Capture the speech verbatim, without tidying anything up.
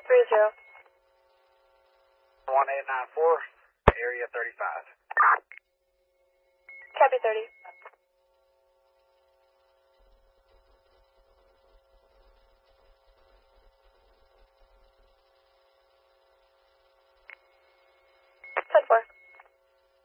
three zero. one eight nine four, area thirty-five. Copy thirty.